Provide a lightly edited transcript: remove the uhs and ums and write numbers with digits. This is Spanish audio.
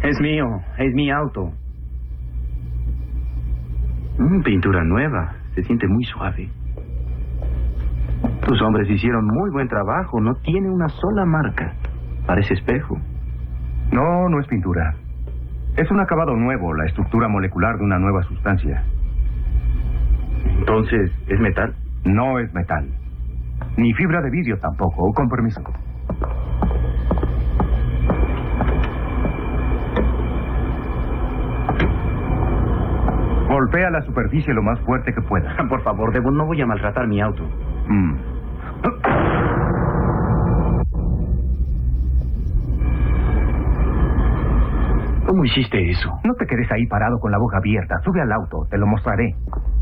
Es mío, es mi auto. Pintura nueva, se siente muy suave. Tus hombres hicieron muy buen trabajo, no tiene una sola marca. Parece espejo. No, no es pintura. Es un acabado nuevo, la estructura molecular de una nueva sustancia. Entonces, ¿es metal? No es metal. Ni fibra de vidrio tampoco. Con permiso. Golpea la superficie lo más fuerte que pueda. Por favor, Devon, no voy a maltratar mi auto. ¿Cómo hiciste eso? No te quedes ahí parado con la boca abierta. Sube al auto, te lo mostraré.